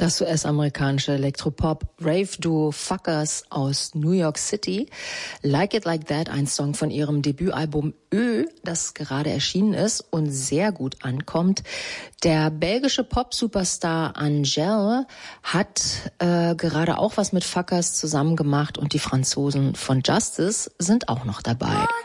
Das US-amerikanische Elektropop-Rave-Duo Fuckers aus New York City. Like It Like That, ein Song von ihrem Debütalbum Ö, das gerade erschienen ist und sehr gut ankommt. Der belgische Pop-Superstar Angèle hat gerade auch was mit Fuckers zusammen gemacht und die Franzosen von Justice sind auch noch dabei.